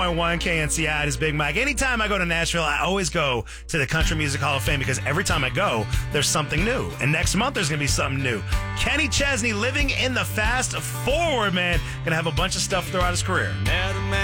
KNCI is Big Mike. Anytime I go to Nashville, I always go to the Country Music Hall of Fame because every time I go, there's something new. And next month, there's going to be something new. Kenny Chesney living in the fast forward, man. Going to have a bunch of stuff throughout his career.